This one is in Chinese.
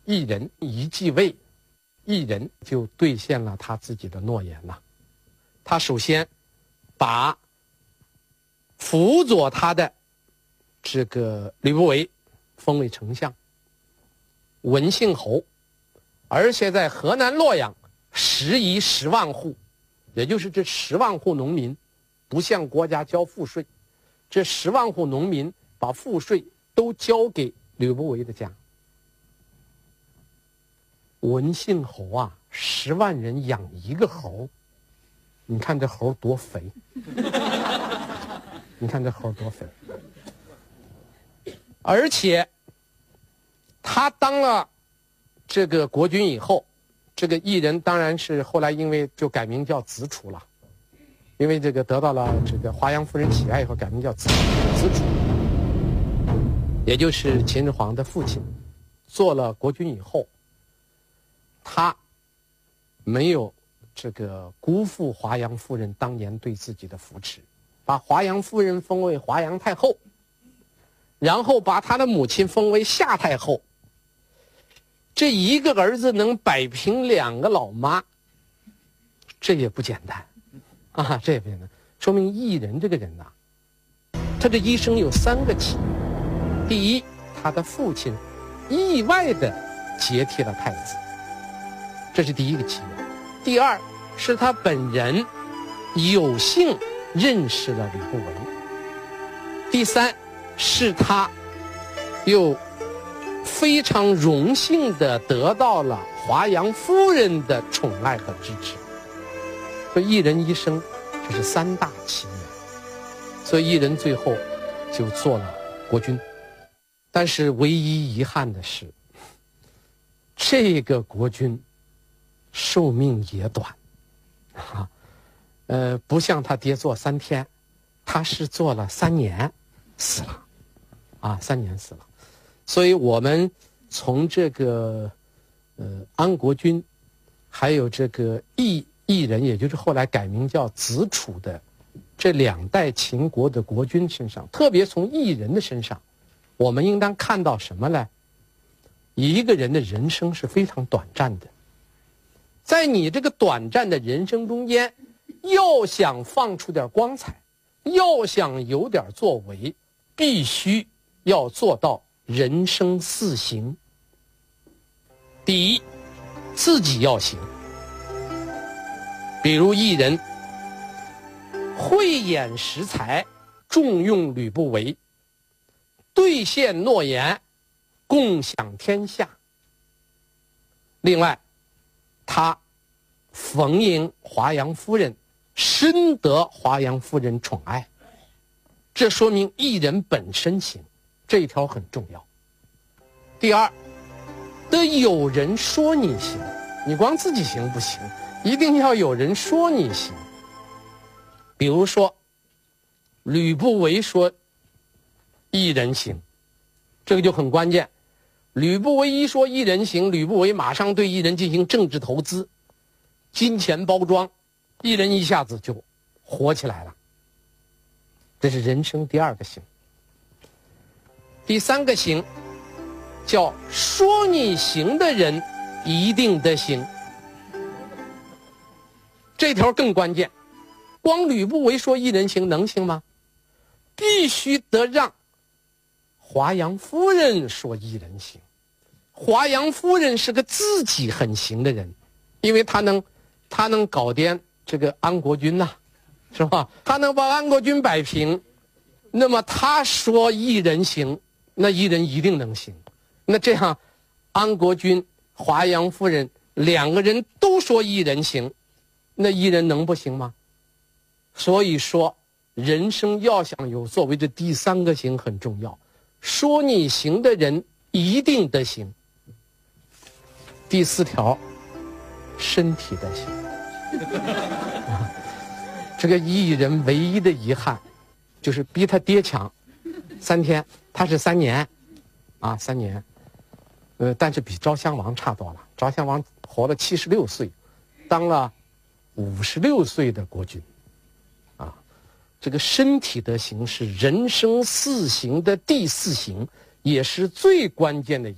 异人一继位，异人就兑现了他自己的诺言了。他首先把辅佐他的这个吕不韦封为丞相，文姓侯，而且在河南洛阳食邑10万户，也就是这10万户农民不向国家交赋税，这10万户农民把赋税都交给吕不韦的家。文姓侯啊，10万人养一个猴，你看这猴多肥，你看这猴多肥。而且他当了这个国君以后，这个异人当然是后来因为就改名叫子楚了，因为这个得到了这个华阳夫人喜爱以后，改名叫子楚，也就是秦始皇的父亲。做了国君以后，他没有这个辜负华阳夫人当年对自己的扶持，把华阳夫人封为华阳太后，然后把他的母亲封为夏太后。这一个儿子能摆平2个老妈，这也不简单啊，这也不简单。说明异人这个人呐，他这一生有3个奇遇。第一，他的父亲意外的接替了太子，这是第一个奇缘。第二是他本人有幸认识了吕不韦。第三是他又非常荣幸的得到了华阳夫人的宠爱和支持。所以异人一生这是3大奇缘，所以异人最后就做了国君。但是唯一遗憾的是，这个国君寿命也短啊，不像他爹做3天，他是做了3年死了啊，3年死了。所以我们从这个安国君还有这个异人，也就是后来改名叫子楚的这2代秦国的国君身上，特别从异人的身上，我们应当看到什么呢？一个人的人生是非常短暂的，在你这个短暂的人生中间，要想放出点光彩，要想有点作为，必须要做到人生4行。第一，自己要行，比如异人慧眼识才，重用吕不韦，兑现诺言，共享天下。另外，他逢迎华阳夫人，深得华阳夫人宠爱，这说明异人本身行，这一条很重要。第二，得有人说你行，你光自己行不行，一定要有人说你行。比如说吕不韦说异人行，这个就很关键。吕不韦一说异人行，吕不韦马上对异人进行政治投资，金钱包装，异人一下子就火起来了。这是人生第2个行。第3个行叫说你行的人一定得行，这条更关键。光吕不韦说异人行能行吗？必须得让华阳夫人说异人行。华阳夫人是个自己很行的人，因为她能搞掂这个安国君呐，是吧？她能把安国君摆平，那么她说异人行，那异人一定能行。那这样安国君、华阳夫人2个人都说异人行，那异人能不行吗？所以说人生要想有作为，这第3个行很重要，说你行的人一定得行。第4条，身体得行。这个异人唯一的遗憾就是比他爹强3天，他是3年啊，3年。但是比昭襄王差多了。昭襄王活了76岁，当了56岁的国君啊。这个身体的行是人生4行的第4行，也是最关键的